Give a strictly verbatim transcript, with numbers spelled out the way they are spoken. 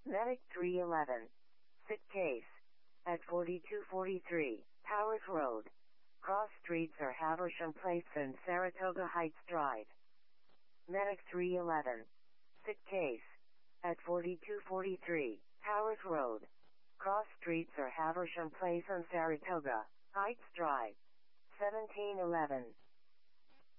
Medic three eleven. Sit case. At forty-two forty-three, Powers Road. Cross streets are Haversham Place and Saratoga Heights Drive. Medic three eleven. Sit case. At forty-two forty-three, Powers Road. Cross streets are Haversham Place and Saratoga Heights Drive. seventeen eleven.